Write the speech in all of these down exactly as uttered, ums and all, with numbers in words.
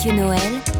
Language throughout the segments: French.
Mathieu Noël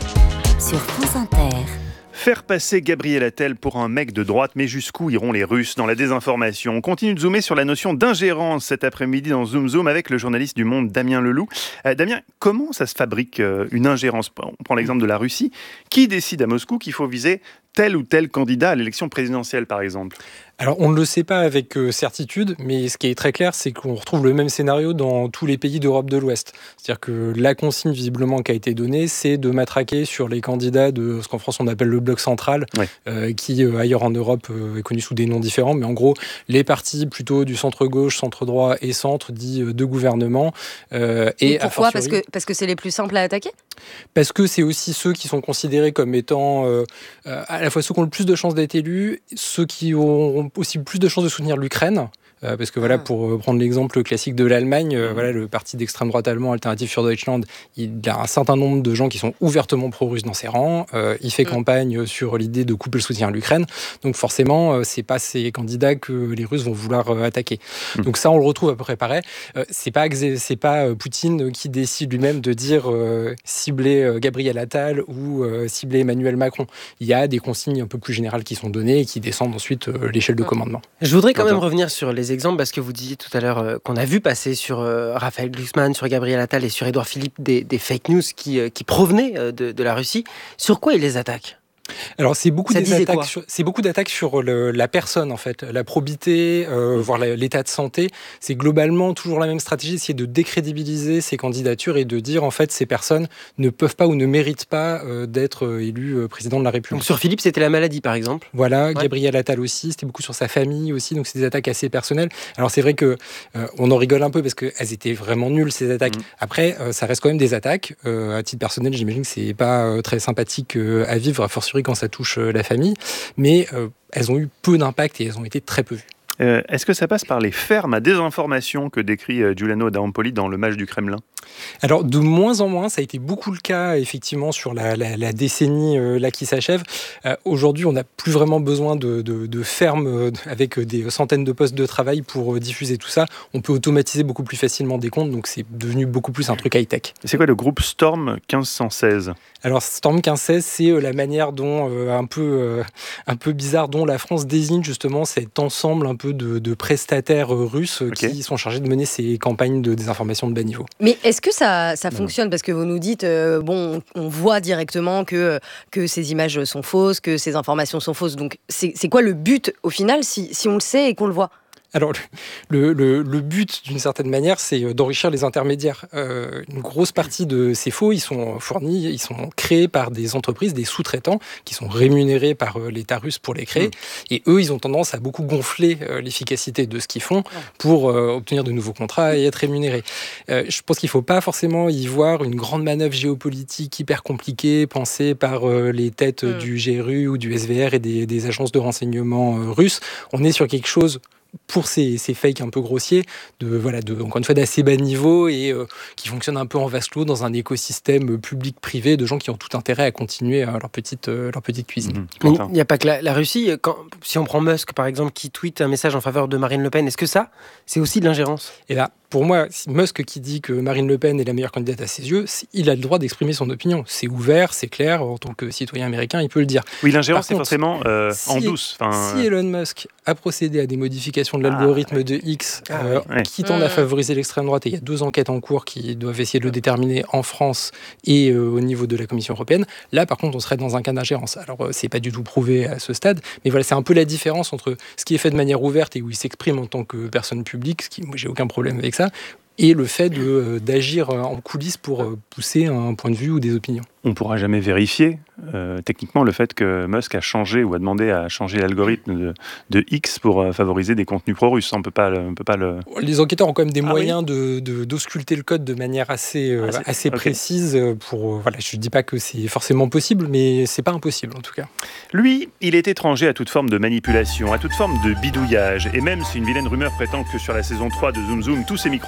sur France Inter. Faire passer Gabriel Attal pour un mec de droite, mais jusqu'où iront les Russes dans la désinformation ? On continue de zoomer sur la notion d'ingérence cet après-midi dans Zoom Zoom avec le journaliste du Monde Damien Leloup. Euh, Damien, comment ça se fabrique euh, une ingérence ? On prend l'exemple de la Russie. Qui décide à Moscou qu'il faut viser tel ou tel candidat à l'élection présidentielle, par exemple ? Alors, on ne le sait pas avec euh, certitude, mais ce qui est très clair, c'est qu'on retrouve le même scénario dans tous les pays d'Europe de l'Ouest. C'est-à-dire que la consigne, visiblement, qui a été donnée, c'est de matraquer sur les candidats de ce qu'en France, on appelle le bloc central, ouais. euh, qui, euh, ailleurs en Europe, euh, est connu sous des noms différents. Mais en gros, les partis plutôt du centre-gauche, centre-droit et centre, dits euh, de gouvernement. Euh, et, et pourquoi ? Parce que, parce que c'est les plus simples à attaquer ? Parce que c'est aussi ceux qui sont considérés comme étant euh, à la fois ceux qui ont le plus de chances d'être élus, ceux qui ont aussi plus de chances de soutenir l'Ukraine. Euh, parce que voilà, pour prendre l'exemple classique de l'Allemagne, euh, voilà, le parti d'extrême droite allemand Alternative für Deutschland, il a un certain nombre de gens qui sont ouvertement pro-russes dans ses rangs. Euh, il fait mmh. campagne sur l'idée de couper le soutien à l'Ukraine. Donc forcément, euh, c'est pas ces candidats que les Russes vont vouloir euh, attaquer. Mmh. Donc ça, on le retrouve à peu près pareil. Euh, c'est pas c'est pas euh, Poutine qui décide lui-même de dire euh, cibler euh, Gabriel Attal ou euh, cibler Emmanuel Macron. Il y a des consignes un peu plus générales qui sont données et qui descendent ensuite euh, l'échelle de commandement. Je voudrais quand même revenir sur les exemples, parce que vous disiez tout à l'heure euh, qu'on a vu passer sur euh, Raphaël Glucksmann, sur Gabriel Attal et sur Édouard Philippe des, des fake news qui, euh, qui provenaient euh, de, de la Russie. Sur quoi ils les attaquent ? Alors c'est beaucoup, des attaques sur, c'est beaucoup d'attaques sur le, la personne en fait, la probité, euh, voire la, l'état de santé. C'est globalement toujours la même stratégie, c'est de décrédibiliser ces candidatures et de dire en fait ces personnes ne peuvent pas ou ne méritent pas euh, d'être euh, élues euh, président de la République. Donc sur Philippe c'était la maladie par exemple. Voilà, ouais. Gabriel Attal aussi, c'était beaucoup sur sa famille aussi, donc c'est des attaques assez personnelles. Alors c'est vrai que euh, on en rigole un peu parce qu'elles étaient vraiment nulles ces attaques. Mmh. Après euh, ça reste quand même des attaques. Euh, à titre personnel j'imagine que c'est pas euh, très sympathique euh, à vivre, a fortiori quand ça touche euh, la famille, mais euh, elles ont eu peu d'impact et elles ont été très peu vues. Euh, est-ce que ça passe par les fermes à désinformation que décrit euh, Giuliano Adampoli dans Le Mage du Kremlin ? Alors, de moins en moins, ça a été beaucoup le cas, effectivement, sur la, la, la décennie euh, là qui s'achève. Euh, aujourd'hui, on n'a plus vraiment besoin de, de, de fermes euh, avec des centaines de postes de travail pour euh, diffuser tout ça. On peut automatiser beaucoup plus facilement des comptes, donc c'est devenu beaucoup plus un truc high-tech. C'est quoi le groupe Storm quinze cent seize ? Alors, Storm quinze cent seize, c'est euh, la manière dont, euh, un, peu, euh, un peu bizarre, dont la France désigne justement cet ensemble un peu de, de prestataires euh, russes okay. qui sont chargés de mener ces campagnes de désinformation de bas niveau. Mais est-ce que ça, ça fonctionne ? Parce que vous nous dites, euh, bon, on voit directement que, que ces images sont fausses, que ces informations sont fausses. Donc, c'est, c'est quoi le but au final, si, si on le sait et qu'on le voit ? Alors, le, le, le but, d'une certaine manière, c'est d'enrichir les intermédiaires. Euh, une grosse partie de ces faux, ils sont fournis, ils sont créés par des entreprises, des sous-traitants, qui sont rémunérés par euh, l'État russe pour les créer. Mmh. Et eux, ils ont tendance à beaucoup gonfler euh, l'efficacité de ce qu'ils font pour euh, obtenir de nouveaux contrats et être rémunérés. Euh, je pense qu'il ne faut pas forcément y voir une grande manœuvre géopolitique hyper compliquée, pensée par euh, les têtes mmh. du G R U ou du S V R et des, des agences de renseignement euh, russes. On est sur quelque chose, pour ces, ces fakes un peu grossiers, de, voilà, de, encore une fois d'assez bas niveau et euh, qui fonctionnent un peu en vase clos dans un écosystème public-privé de gens qui ont tout intérêt à continuer euh, leur, petite, euh, leur petite cuisine. Mmh. Il n'y a pas que la, la Russie. Quand, si on prend Musk, par exemple, qui tweet un message en faveur de Marine Le Pen, est-ce que ça, c'est aussi de l'ingérence ? Et là, pour moi, Musk qui dit que Marine Le Pen est la meilleure candidate à ses yeux, il a le droit d'exprimer son opinion. C'est ouvert, c'est clair, en tant que citoyen américain, il peut le dire. Oui, l'ingérence, c'est forcément euh, si, en douce. Fin... Si Elon Musk a procédé à des modifications de l'algorithme ah, de X, ah, euh, ouais. qui tendent à favoriser l'extrême droite, et il y a deux enquêtes en cours qui doivent essayer de le déterminer en France et euh, au niveau de la Commission européenne, là, par contre, on serait dans un cas d'ingérence. Alors, euh, c'est pas du tout prouvé à ce stade, mais voilà, c'est un peu la différence entre ce qui est fait de manière ouverte et où il s'exprime en tant que personne publique, ce qui, moi, j'ai aucun problème avec ça, et le fait de, euh, d'agir en coulisses pour euh, pousser un point de vue ou des opinions. On ne pourra jamais vérifier euh, techniquement le fait que Musk a changé ou a demandé à changer l'algorithme de, de X pour euh, favoriser des contenus pro-russes. On ne peut pas, on peut pas le... Les enquêteurs ont quand même des ah moyens oui de, de, d'ausculter le code de manière assez, euh, ah, assez okay. précise. Pour, euh, voilà, je ne dis pas que c'est forcément possible, mais ce n'est pas impossible en tout cas. Lui, il est étranger à toute forme de manipulation, à toute forme de bidouillage. Et même si une vilaine rumeur prétend que sur la saison trois de Zoom Zoom, tous ces micro-trottoirs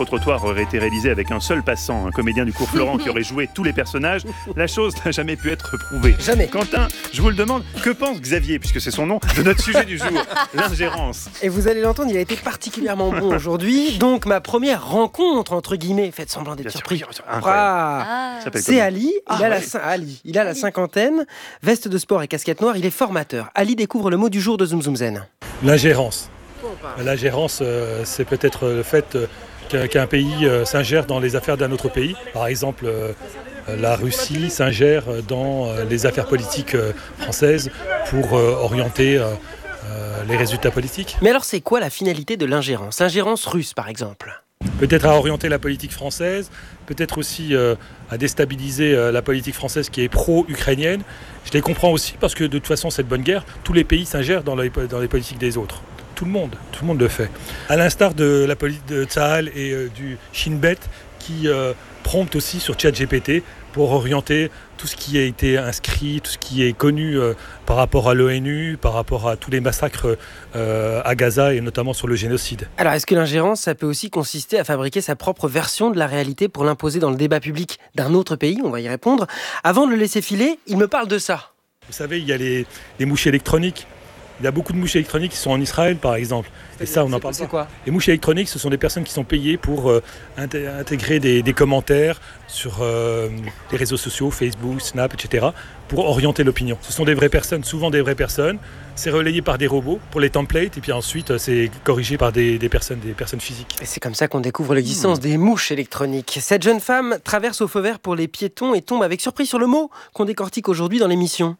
L'histoire aurait été réalisée avec un seul passant, un comédien du cours Florent qui aurait joué tous les personnages. La chose n'a jamais pu être prouvée. Jamais. Quentin, je vous le demande, que pense Xavier, puisque c'est son nom, de notre sujet du jour, l'ingérence? Et vous allez l'entendre, il a été particulièrement bon aujourd'hui. Donc ma première rencontre, entre guillemets, faites semblant d'être Bien sûr, surpris. bien sûr, incroyable. Ah. Ah. Ça s'appelle C'est comment? Ali, il, Ah, a la, ouais. cin- Ali, il a la cinquantaine, veste de sport et casquette noire, il est formateur. Ali découvre le mot du jour de Zoom Zoom Zen. L'ingérence. L'ingérence, euh, c'est peut-être le fait euh, qu'un, qu'un pays euh, s'ingère dans les affaires d'un autre pays. Par exemple, euh, la Russie s'ingère dans euh, les affaires politiques euh, françaises pour euh, orienter euh, euh, les résultats politiques. Mais alors c'est quoi la finalité de l'ingérence? Ingérence russe par exemple. Peut-être à orienter la politique française, peut-être aussi euh, à déstabiliser euh, la politique française qui est pro-ukrainienne. Je les comprends aussi parce que de toute façon, cette bonne guerre, tous les pays s'ingèrent dans les, dans les politiques des autres. Tout le monde, tout le monde le fait. À l'instar de la politique de Tsahal et euh, du Shin Bet qui euh, promptent aussi sur ChatGPT pour orienter tout ce qui a été inscrit, tout ce qui est connu euh, par rapport à l'ONU, par rapport à tous les massacres euh, à Gaza et notamment sur le génocide. Alors est-ce que l'ingérence, ça peut aussi consister à fabriquer sa propre version de la réalité pour l'imposer dans le débat public d'un autre pays? On va y répondre. Avant de le laisser filer, il me parle de ça. Vous savez, il y a les, les mouches électroniques. Il y a beaucoup de mouches électroniques qui sont en Israël, par exemple. Et ça, on en parle C'est pas. quoi? Les mouches électroniques, ce sont des personnes qui sont payées pour euh, inté- intégrer des, des commentaires sur euh, les réseaux sociaux, Facebook, Snap, et cetera, pour orienter l'opinion. Ce sont des vraies personnes, souvent des vraies personnes. C'est relayé par des robots pour les templates, et puis ensuite, euh, c'est corrigé par des, des, personnes, des personnes physiques. Et c'est comme ça qu'on découvre l'existence des mouches électroniques. Cette jeune femme traverse au feu vert pour les piétons et tombe avec surprise sur le mot qu'on décortique aujourd'hui dans l'émission.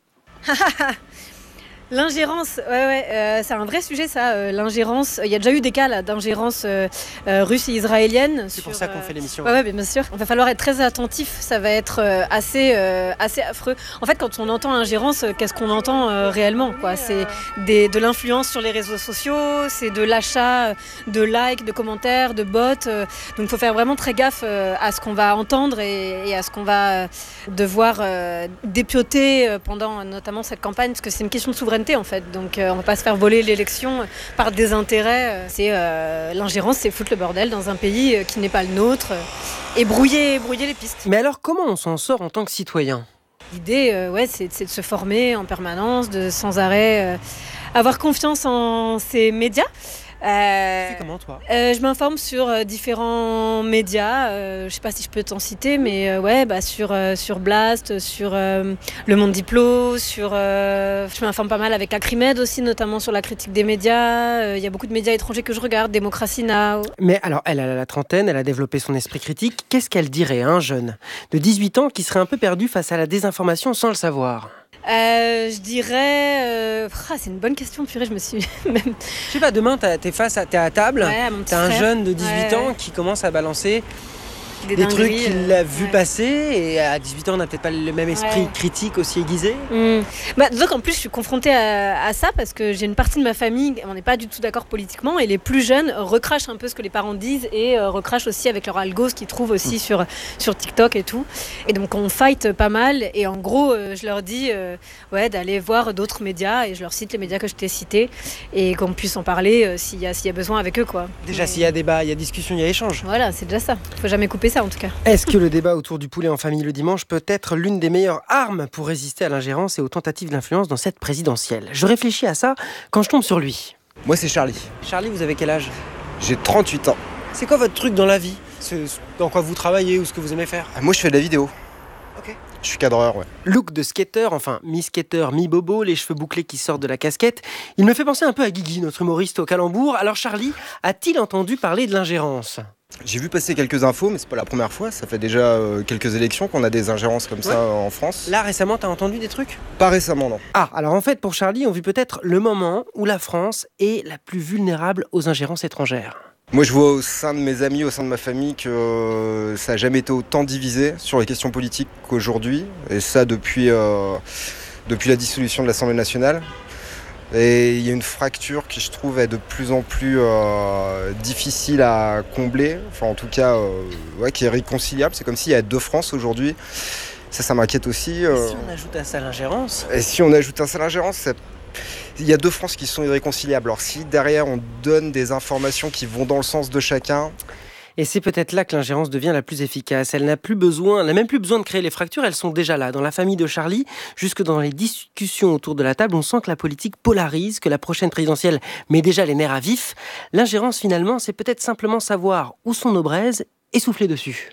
L'ingérence, ouais, ouais, euh, c'est un vrai sujet ça, euh, l'ingérence. Il y a déjà eu des cas là, d'ingérence euh, euh, russe et israélienne. C'est sur, pour ça qu'on euh, fait l'émission. Ouais, ouais, bien sûr. Il va falloir être très attentif, ça va être euh, assez, euh, assez affreux. En fait, quand on entend ingérence, euh, qu'est-ce qu'on entend euh, réellement quoi? C'est des, de l'influence sur les réseaux sociaux, c'est de l'achat de likes, de commentaires, de bots. Euh, donc il faut faire vraiment très gaffe euh, à ce qu'on va entendre et, et à ce qu'on va euh, devoir euh, dépioter euh, pendant notamment cette campagne, parce que c'est une question de souveraineté en fait, donc euh, on va pas se faire voler l'élection par des intérêts. C'est euh, l'ingérence, c'est foutre le bordel dans un pays euh, qui n'est pas le nôtre euh, et brouiller, brouiller les pistes. Mais alors comment on s'en sort en tant que citoyen? L'idée, euh, ouais, c'est, c'est de se former en permanence, de sans arrêt euh, avoir confiance en ces médias. Euh, Tu fais comment toi? euh, je m'informe sur euh, différents médias, euh, je sais pas si je peux t'en citer, mais euh, ouais, bah, sur, euh, sur Blast, sur euh, Le Monde Diplo, sur, euh, je m'informe pas mal avec Acrimed aussi, notamment sur la critique des médias. Il euh, y a beaucoup de médias étrangers que je regarde, Démocratie Now. Mais alors, elle a la trentaine, elle a développé son esprit critique. Qu'est-ce qu'elle dirait à un jeune de dix-huit ans qui serait un peu perdu face à la désinformation sans le savoir? Euh, je dirais... Euh... Ah, c'est une bonne question, purée, je me suis même... Je sais pas, demain, t'as- t'es face à, t'es à table, Ouais, à mon petit t'as un frère. jeune de dix-huit Ouais, ans ouais. qui commence à balancer Des, des trucs dingueries, qu'il euh, a vu ouais. passer, et à dix-huit ans, on n'a peut-être pas le même esprit Ouais. critique aussi aiguisé. Mmh. Bah, donc en plus je suis confrontée à, à ça parce que j'ai une partie de ma famille, on n'est pas du tout d'accord politiquement, et les plus jeunes recrachent un peu ce que les parents disent et euh, recrachent aussi avec leur algo ce qu'ils trouvent aussi mmh. sur, sur TikTok et tout. Et donc on fight pas mal, et en gros euh, je leur dis euh, ouais, d'aller voir d'autres médias, et je leur cite les médias que je t'ai cités et qu'on puisse en parler euh, s'il y a, s'il y a besoin avec eux quoi. Déjà, Mais... s'il y a débat, il y a discussion, il y a échange. Voilà, c'est déjà ça, faut jamais couper ça en tout cas. Est-ce que le débat autour du poulet en famille le dimanche peut être l'une des meilleures armes pour résister à l'ingérence et aux tentatives d'influence dans cette présidentielle? Je réfléchis à ça quand je tombe sur lui. Moi, c'est Charlie. Charlie, vous avez quel âge? J'ai trente-huit ans. C'est quoi votre truc dans la vie? C'est dans quoi vous travaillez ou ce que vous aimez faire? Ah, moi, je fais de la vidéo. Ok. Je suis cadreur, ouais. Look de skater, enfin mi-skater, mi-bobo, les cheveux bouclés qui sortent de la casquette. Il me fait penser un peu à Guigui, notre humoriste au calembour. Alors Charlie, a-t-il entendu parler de l'ingérence? J'ai vu passer quelques infos, mais c'est pas la première fois. Ça fait déjà euh, quelques élections qu'on a des ingérences comme ça Ouais. euh, en France. Là, récemment, t'as entendu des trucs? Pas récemment, non. Ah, alors en fait, pour Charlie, on vit peut-être le moment où la France est la plus vulnérable aux ingérences étrangères. Moi, je vois au sein de mes amis, au sein de ma famille, que euh, ça n'a jamais été autant divisé sur les questions politiques qu'aujourd'hui. Et ça, depuis, euh, depuis la dissolution de l'Assemblée nationale. Et il y a une fracture qui, je trouve, est de plus en plus euh, difficile à combler. Enfin, en tout cas, euh, ouais, qui est réconciliable. C'est comme s'il y a deux France aujourd'hui. Ça, ça m'inquiète aussi. euh. Et si on ajoute à ça l'ingérence? Et si on ajoute un seul ingérence, ça... il y a deux France qui sont irréconciliables. Alors si derrière on donne des informations qui vont dans le sens de chacun... Et c'est peut-être là que l'ingérence devient la plus efficace. Elle n'a plus besoin, elle n'a même plus besoin de créer les fractures, elles sont déjà là. Dans la famille de Charlie, jusque dans les discussions autour de la table, on sent que la politique polarise, que la prochaine présidentielle met déjà les nerfs à vif. L'ingérence, finalement, c'est peut-être simplement savoir où sont nos braises et souffler dessus.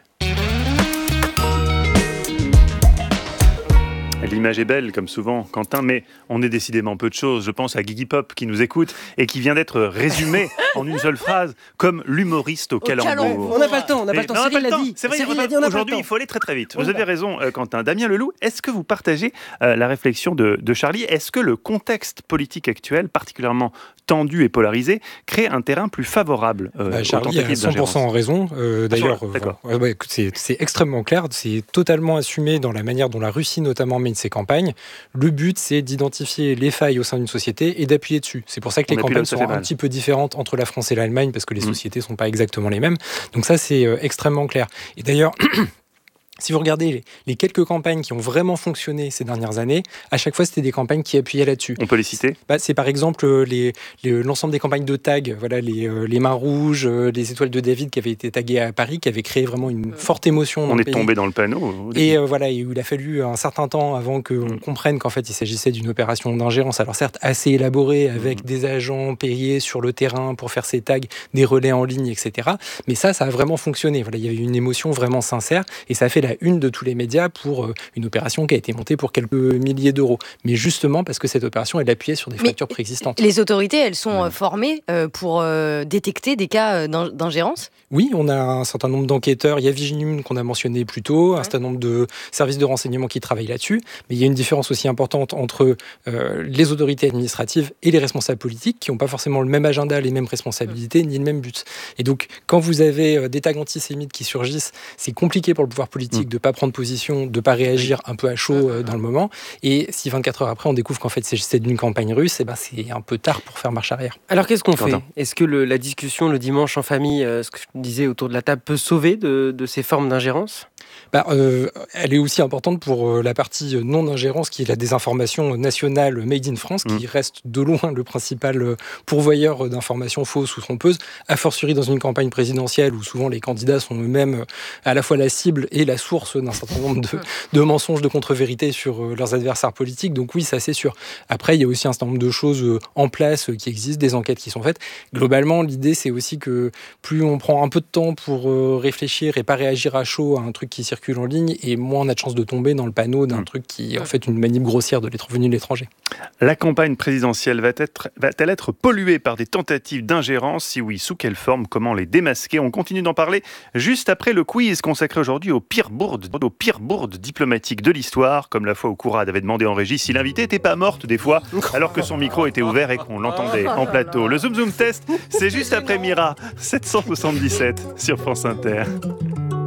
L'image est belle, comme souvent, Quentin, mais on est décidément peu de choses. Je pense à Guigui Pop qui nous écoute et qui vient d'être résumé en une seule phrase comme l'humoriste au, au calembour. calembour. On n'a pas le temps, on n'a pas le temps. Non, Cyril l'a dit. C'est vrai, Cyril l'a dit, on n'a pas le aujourd'hui, temps. il faut aller très très vite. On Vous avez va. raison, euh, Quentin. Damien Leloup, est-ce que vous partagez euh, la réflexion de, de Charlie ? Est-ce que le contexte politique actuel, particulièrement tendu et polarisé, crée un terrain plus favorable euh, bah, aux Charlie a tentatives cent pour cent raison. Euh, d'ailleurs, Ah, d'accord. euh, ouais, écoute, c'est, c'est extrêmement clair. C'est totalement assumé dans la manière dont la Russie notamment mène ses campagnes. Le but, c'est d'identifier les failles au sein d'une société et d'appuyer dessus. C'est pour ça que On les appuie là où campagnes ça sont fait un mal. petit peu différentes entre la France et l'Allemagne parce que les Mmh. sociétés ne sont pas exactement les mêmes. Donc ça, c'est euh, extrêmement clair. Et d'ailleurs... Si vous regardez les, les quelques campagnes qui ont vraiment fonctionné ces dernières années, à chaque fois, c'était des campagnes qui appuyaient là-dessus. On peut les citer ? Bah, c'est par exemple euh, les, les, l'ensemble des campagnes de tag, voilà, les, euh, les mains rouges, euh, les étoiles de David qui avaient été taguées à Paris, qui avaient créé vraiment une forte émotion dans On le est pays. tombé dans le panneau. Et euh, voilà, il a fallu un certain temps avant qu'on Mm. comprenne qu'en fait il s'agissait d'une opération d'ingérence. Alors certes assez élaborée avec Mm. des agents payés sur le terrain pour faire ces tags, des relais en ligne, et cetera. Mais ça, ça a vraiment fonctionné. Voilà, il y avait une émotion vraiment sincère et ça a fait la une de tous les médias pour euh, une opération qui a été montée pour quelques milliers d'euros. Mais justement parce que cette opération, elle appuyait sur des Mais fractures préexistantes. Les autorités, elles sont Ouais. euh, formées euh, pour euh, détecter des cas euh, d'in- d'ingérence ? Oui, on a un certain nombre d'enquêteurs. Il y a Viginum qu'on a mentionné plus tôt, un certain nombre de services de renseignement qui travaillent là-dessus. Mais il y a une différence aussi importante entre euh, les autorités administratives et les responsables politiques qui n'ont pas forcément le même agenda, les mêmes responsabilités, ni le même but. Et donc, quand vous avez euh, des tags antisémites qui surgissent, c'est compliqué pour le pouvoir politique de ne pas prendre position, de ne pas réagir un peu à chaud euh, dans le moment. Et si vingt-quatre heures après, on découvre qu'en fait, c'est, c'est d'une campagne russe, eh ben, c'est un peu tard pour faire marche arrière. Alors qu'est-ce qu'on fait ? Quentin. Est-ce que le- la discussion le dimanche en famille, euh, ce que je disais autour de la table, peut sauver de, de ces formes d'ingérence ? Bah, euh, elle est aussi importante pour euh, la partie euh, non-ingérence qui est la désinformation nationale made in France, qui Mm. reste de loin le principal euh, pourvoyeur euh, d'informations fausses ou trompeuses, a fortiori dans une campagne présidentielle où souvent les candidats sont eux-mêmes euh, à la fois la cible et la source d'un certain nombre de, de mensonges, de contre-vérités sur euh, leurs adversaires politiques. Donc oui, ça c'est sûr. Après, il y a aussi un certain nombre de choses euh, en place euh, qui existent, des enquêtes qui sont faites. Globalement, l'idée c'est aussi que plus on prend un peu de temps pour euh, réfléchir et pas réagir à chaud à un truc qui circule en ligne, et moins on a de chances de tomber dans le panneau d'un Mm. truc qui est en fait une manip grossière de l'être venu de l'étranger. La campagne présidentielle va être, va-t-elle être polluée par des tentatives d'ingérence ? Si oui, sous quelle forme ? Comment les démasquer ? On continue d'en parler juste après le quiz consacré aujourd'hui aux pires bourdes, aux pires bourdes diplomatiques de l'histoire, comme la fois où Kourad avait demandé en régie si l'invité n'était pas morte des fois, alors que son micro était ouvert et qu'on l'entendait en plateau. Le Zoom Zoom Test, c'est juste après Mira, sept cent soixante-dix-sept sur France Inter.